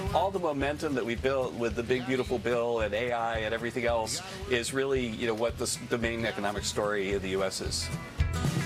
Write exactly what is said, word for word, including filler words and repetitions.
all the momentum that we built with the big, beautiful bill and A I and everything else is really, you know, what this, the main economic story of the U S is.